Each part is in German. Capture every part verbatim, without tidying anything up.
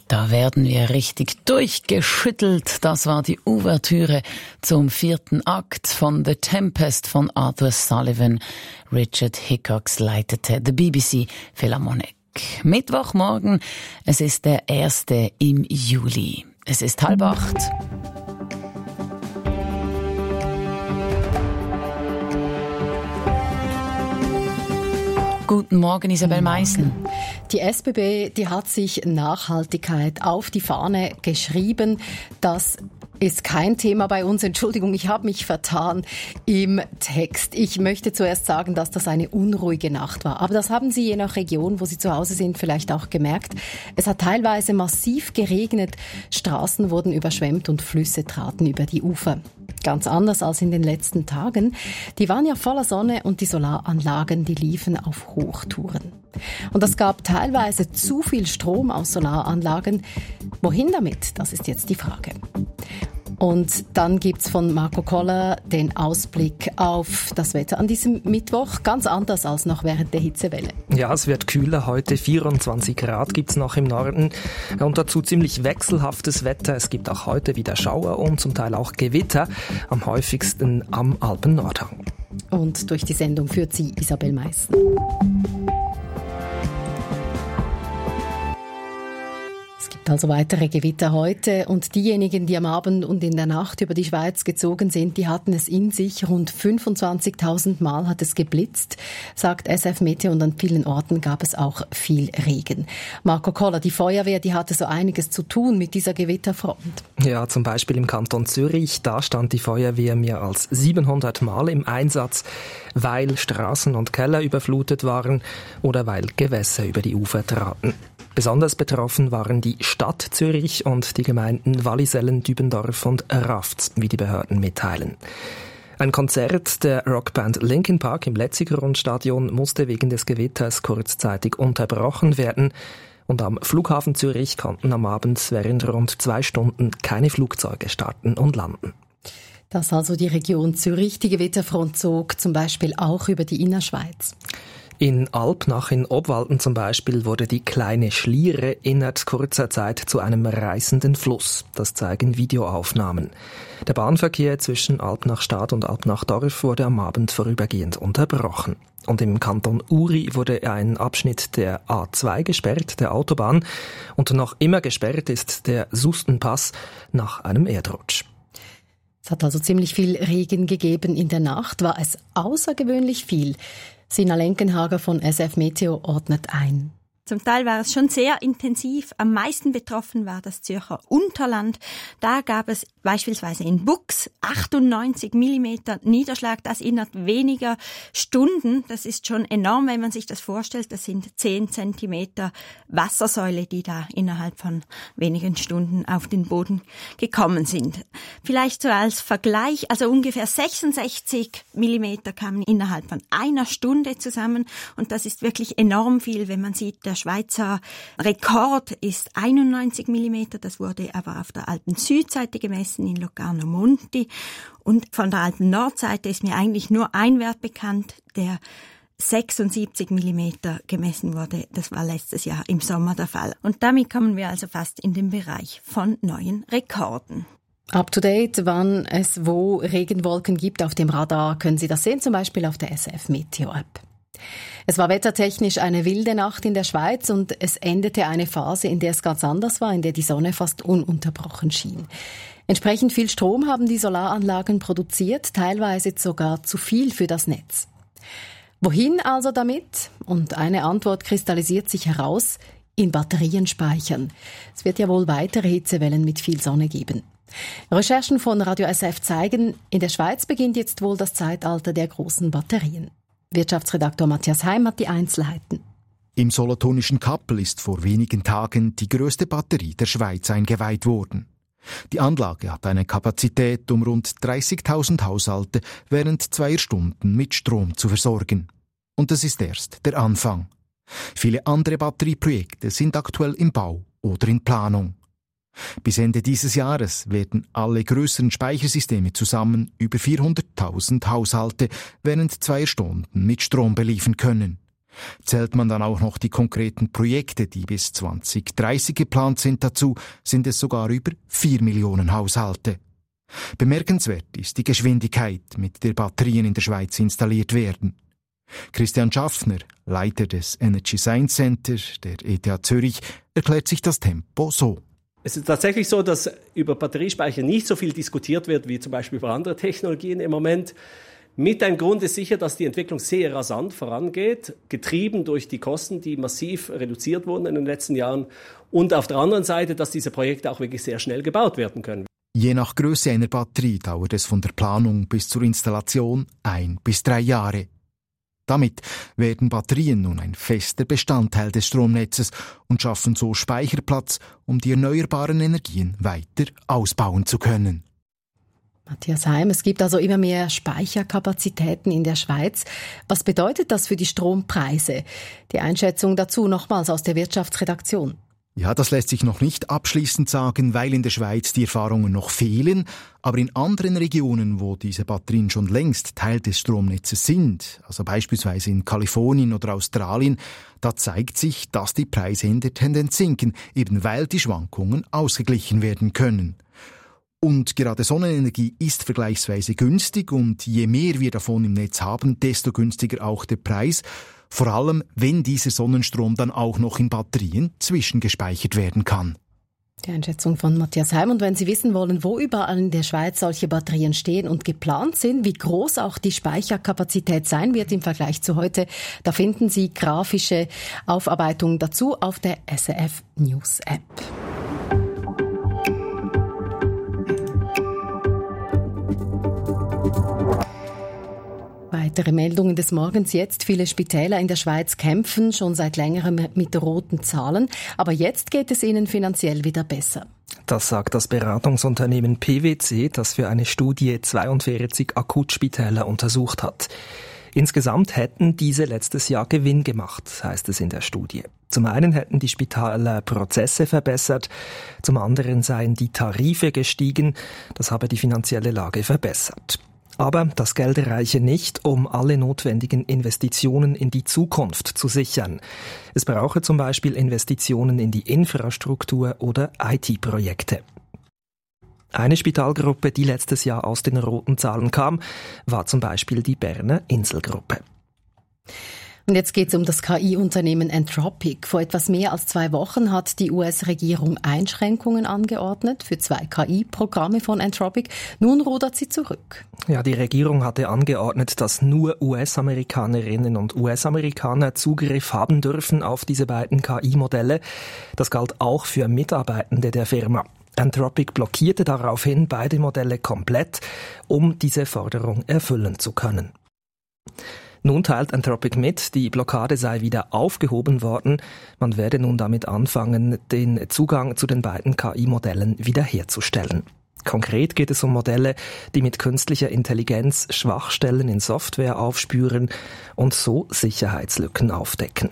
Da werden wir richtig durchgeschüttelt. Das war die Ouvertüre zum vierten Akt von The Tempest von Arthur Sullivan. Richard Hickox leitete The B B C Philharmonic. Mittwochmorgen, es ist der erste im Juli. Es ist halb acht. Guten Morgen, Isabel Meissen. Die S B B, die hat sich Nachhaltigkeit auf die Fahne geschrieben. Das ist kein Thema bei uns. Entschuldigung, ich habe mich vertan im Text. Ich möchte zuerst sagen, dass das eine unruhige Nacht war. Aber das haben Sie je nach Region, wo Sie zu Hause sind, vielleicht auch gemerkt. Es hat teilweise massiv geregnet. Straßen wurden überschwemmt und Flüsse traten über die Ufer. Ganz anders als in den letzten Tagen. Die waren ja voller Sonne und die Solaranlagen, die liefen auf Hochtouren. Und es gab teilweise zu viel Strom aus Solaranlagen. Wohin damit? Das ist jetzt die Frage. Und dann gibt's von Marco Koller den Ausblick auf das Wetter an diesem Mittwoch. Ganz anders als noch während der Hitzewelle. Ja, es wird kühler heute. vierundzwanzig Grad gibt's noch im Norden. Und dazu ziemlich wechselhaftes Wetter. Es gibt auch heute wieder Schauer und zum Teil auch Gewitter. Am häufigsten am Alpen-Nordhang. Und durch die Sendung führt sie Isabel Meissen. Also weitere Gewitter heute und diejenigen, die am Abend und in der Nacht über die Schweiz gezogen sind, die hatten es in sich. Rund fünfundzwanzigtausend Mal hat es geblitzt, sagt S F Meteo, und an vielen Orten gab es auch viel Regen. Marco Koller, die Feuerwehr, die hatte so einiges zu tun mit dieser Gewitterfront. Ja, zum Beispiel im Kanton Zürich, da stand die Feuerwehr mehr als siebenhundert Mal im Einsatz, weil Straßen und Keller überflutet waren oder weil Gewässer über die Ufer traten. Besonders betroffen waren die Stadt Zürich und die Gemeinden Wallisellen, Dübendorf und Rafts, wie die Behörden mitteilen. Ein Konzert der Rockband Linkin Park im Letzigrund-Stadion musste wegen des Gewitters kurzzeitig unterbrochen werden. Und am Flughafen Zürich konnten am Abend während rund zwei Stunden keine Flugzeuge starten und landen. Das also die Region Zürich. Die Gewitterfront zog zum Beispiel auch über die Innerschweiz. In Alpnach in Obwalden zum Beispiel wurde die kleine Schliere innerhalb kurzer Zeit zu einem reißenden Fluss. Das zeigen Videoaufnahmen. Der Bahnverkehr zwischen Alpnach-Stadt und Alpnach-Dorf wurde am Abend vorübergehend unterbrochen. Und im Kanton Uri wurde ein Abschnitt der A zwei gesperrt, der Autobahn. Und noch immer gesperrt ist der Sustenpass nach einem Erdrutsch. Es hat also ziemlich viel Regen gegeben in der Nacht. War es außergewöhnlich viel? Sina Lenkenhager von S F Meteo ordnet ein. Zum Teil war es schon sehr intensiv. Am meisten betroffen war das Zürcher Unterland. Da gab es beispielsweise in Bux achtundneunzig Millimeter Niederschlag, das innerhalb weniger Stunden. Das ist schon enorm, wenn man sich das vorstellt. Das sind zehn Zentimeter Wassersäule, die da innerhalb von wenigen Stunden auf den Boden gekommen sind. Vielleicht so als Vergleich, also ungefähr sechsundsechzig Millimeter kamen innerhalb von einer Stunde zusammen. Und das ist wirklich enorm viel, wenn man sieht, der Schweizer Rekord ist einundneunzig Millimeter. Das wurde aber auf der Alpen-Südseite gemessen in Locarno Monti. Und von der Alpen-Nordseite ist mir eigentlich nur ein Wert bekannt, der sechsundsiebzig Millimeter gemessen wurde. Das war letztes Jahr im Sommer der Fall. Und damit kommen wir also fast in den Bereich von neuen Rekorden. Up to date, wann es wo Regenwolken gibt auf dem Radar, können Sie das sehen, zum Beispiel auf der S F Meteo App. Es war wettertechnisch eine wilde Nacht in der Schweiz und es endete eine Phase, in der es ganz anders war, in der die Sonne fast ununterbrochen schien. Entsprechend viel Strom haben die Solaranlagen produziert, teilweise sogar zu viel für das Netz. Wohin also damit? Und eine Antwort kristallisiert sich heraus: in Batterien speichern. Es wird ja wohl weitere Hitzewellen mit viel Sonne geben. Recherchen von Radio S F zeigen, in der Schweiz beginnt jetzt wohl das Zeitalter der großen Batterien. Wirtschaftsredaktor Matthias Heim hat die Einzelheiten. Im solothurnischen Kappel ist vor wenigen Tagen die grösste Batterie der Schweiz eingeweiht worden. Die Anlage hat eine Kapazität, um rund dreißigtausend Haushalte während zweier Stunden mit Strom zu versorgen. Und das ist erst der Anfang. Viele andere Batterieprojekte sind aktuell im Bau oder in Planung. Bis Ende dieses Jahres werden alle größeren Speichersysteme zusammen über vierhunderttausend Haushalte während zweier Stunden mit Strom beliefern können. Zählt man dann auch noch die konkreten Projekte, die bis zwanzig dreißig geplant sind dazu, sind es sogar über vier Millionen Haushalte. Bemerkenswert ist die Geschwindigkeit, mit der Batterien in der Schweiz installiert werden. Christian Schaffner, Leiter des Energy Science Center der E T H Zürich, erklärt sich das Tempo so. Es ist tatsächlich so, dass über Batteriespeicher nicht so viel diskutiert wird wie zum Beispiel über andere Technologien im Moment. Mit ein Grund ist sicher, dass die Entwicklung sehr rasant vorangeht, getrieben durch die Kosten, die massiv reduziert wurden in den letzten Jahren. Und auf der anderen Seite, dass diese Projekte auch wirklich sehr schnell gebaut werden können. Je nach Größe einer Batterie dauert es von der Planung bis zur Installation ein bis drei Jahre. Damit werden Batterien nun ein fester Bestandteil des Stromnetzes und schaffen so Speicherplatz, um die erneuerbaren Energien weiter ausbauen zu können. Matthias Heim, es gibt also immer mehr Speicherkapazitäten in der Schweiz. Was bedeutet das für die Strompreise? Die Einschätzung dazu nochmals aus der Wirtschaftsredaktion. Ja, das lässt sich noch nicht abschließend sagen, weil in der Schweiz die Erfahrungen noch fehlen. Aber in anderen Regionen, wo diese Batterien schon längst Teil des Stromnetzes sind, also beispielsweise in Kalifornien oder Australien, da zeigt sich, dass die Preise in der Tendenz sinken, eben weil die Schwankungen ausgeglichen werden können. Und gerade Sonnenenergie ist vergleichsweise günstig und je mehr wir davon im Netz haben, desto günstiger auch der Preis. Vor allem, wenn dieser Sonnenstrom dann auch noch in Batterien zwischengespeichert werden kann. Die Einschätzung von Matthias Heim. Und wenn Sie wissen wollen, wo überall in der Schweiz solche Batterien stehen und geplant sind, wie groß auch die Speicherkapazität sein wird im Vergleich zu heute, da finden Sie grafische Aufarbeitungen dazu auf der S R F News App. Weitere Meldungen des Morgens jetzt. Viele Spitäler in der Schweiz kämpfen schon seit längerem mit roten Zahlen. Aber jetzt geht es ihnen finanziell wieder besser. Das sagt das Beratungsunternehmen P W C, das für eine Studie zweiundvierzig Akutspitäler untersucht hat. Insgesamt hätten diese letztes Jahr Gewinn gemacht, heißt es in der Studie. Zum einen hätten die Spitäler Prozesse verbessert, zum anderen seien die Tarife gestiegen. Das habe die finanzielle Lage verbessert. Aber das Geld reiche nicht, um alle notwendigen Investitionen in die Zukunft zu sichern. Es brauche zum Beispiel Investitionen in die Infrastruktur oder I T-Projekte. Eine Spitalgruppe, die letztes Jahr aus den roten Zahlen kam, war zum Beispiel die Berner Inselgruppe. Und jetzt geht es um das K I-Unternehmen Anthropic. Vor etwas mehr als zwei Wochen hat die U S-Regierung Einschränkungen angeordnet für zwei K I-Programme von Anthropic. Nun rudert sie zurück. Ja, die Regierung hatte angeordnet, dass nur U S-Amerikanerinnen und U S-Amerikaner Zugriff haben dürfen auf diese beiden K I-Modelle. Das galt auch für Mitarbeitende der Firma. Anthropic blockierte daraufhin beide Modelle komplett, um diese Forderung erfüllen zu können. Nun teilt Anthropic mit, die Blockade sei wieder aufgehoben worden. Man werde nun damit anfangen, den Zugang zu den beiden K I-Modellen wiederherzustellen. Konkret geht es um Modelle, die mit künstlicher Intelligenz Schwachstellen in Software aufspüren und so Sicherheitslücken aufdecken.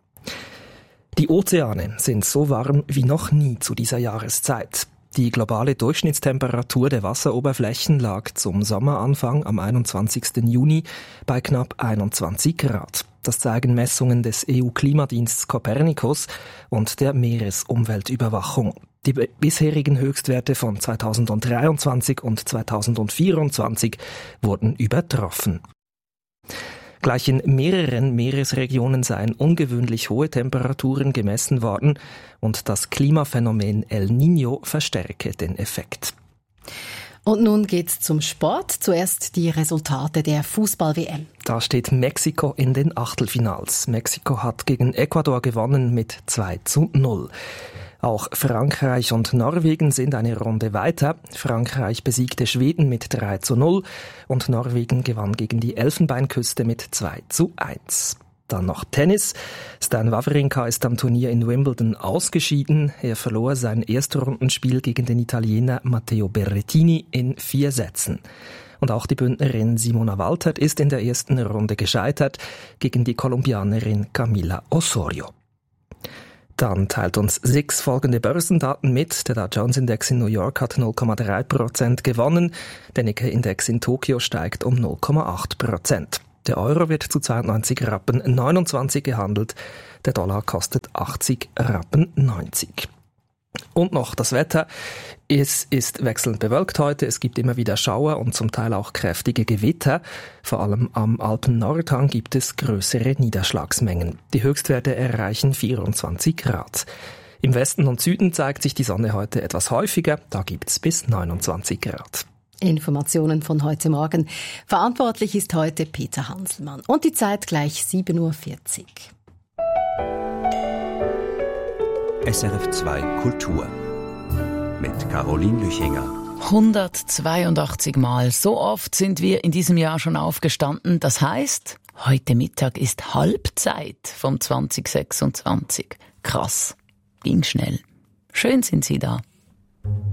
Die Ozeane sind so warm wie noch nie zu dieser Jahreszeit. Die globale Durchschnittstemperatur der Wasseroberflächen lag zum Sommeranfang am einundzwanzigsten Juni bei knapp einundzwanzig Grad. Das zeigen Messungen des E U-Klimadienstes Copernicus und der Meeresumweltüberwachung. Die bisherigen Höchstwerte von zweitausenddreiundzwanzig und zweitausendvierundzwanzig wurden übertroffen. Gleich in mehreren Meeresregionen seien ungewöhnlich hohe Temperaturen gemessen worden und das Klimaphänomen El Niño verstärke den Effekt. Und nun geht's zum Sport. Zuerst die Resultate der Fußball-W M. Da steht Mexiko in den Achtelfinals. Mexiko hat gegen Ecuador gewonnen mit zwei zu null. Auch Frankreich und Norwegen sind eine Runde weiter. Frankreich besiegte Schweden mit drei zu null und Norwegen gewann gegen die Elfenbeinküste mit zwei zu eins. Dann noch Tennis. Stan Wawrinka ist am Turnier in Wimbledon ausgeschieden. Er verlor sein Erstrundenspiel gegen den Italiener Matteo Berrettini in vier Sätzen. Und auch die Bündnerin Simona Waltert ist in der ersten Runde gescheitert gegen die Kolumbianerin Camila Osorio. Dann teilt uns sechs folgende Börsendaten mit. Der Dow Jones Index in New York hat null Komma drei Prozent gewonnen. Der Nikkei Index in Tokio steigt um null Komma acht Prozent. Der Euro wird zu zweiundneunzig Rappen neunundzwanzig gehandelt. Der Dollar kostet achtzig Rappen neunzig. Und noch das Wetter. Es ist wechselnd bewölkt heute. Es gibt immer wieder Schauer und zum Teil auch kräftige Gewitter. Vor allem am Alpen-Nordhang gibt es größere Niederschlagsmengen. Die Höchstwerte erreichen vierundzwanzig Grad. Im Westen und Süden zeigt sich die Sonne heute etwas häufiger. Da gibt's bis neunundzwanzig Grad. Informationen von heute Morgen. Verantwortlich ist heute Peter Hanselmann. Und die Zeit gleich sieben Uhr vierzig. S R F zwei Kultur mit Caroline Lüchinger. hundertzweiundachtzig Mal. So oft sind wir in diesem Jahr schon aufgestanden. Das heißt, heute Mittag ist Halbzeit vom zwanzig sechsundzwanzig. Krass. Ging schnell. Schön sind Sie da.